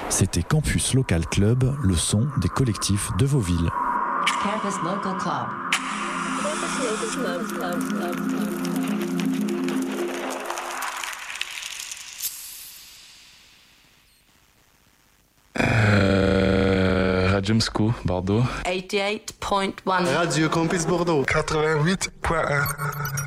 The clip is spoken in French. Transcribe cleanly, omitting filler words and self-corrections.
C'était Campus Local Club, le son des collectifs de vos villes. Campus Local Club. Campus Local Club. Radio Moscou, Bordeaux. 88.1. Radio Campus Bordeaux. 88.1.